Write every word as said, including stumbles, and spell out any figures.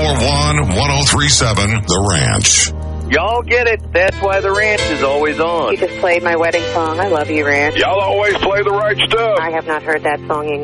four one, one oh three seven, The Ranch. Y'all get it. That's why The Ranch is always on. You just played my wedding song. I love you, Ranch. Y'all always play the right stuff. I have not heard that song in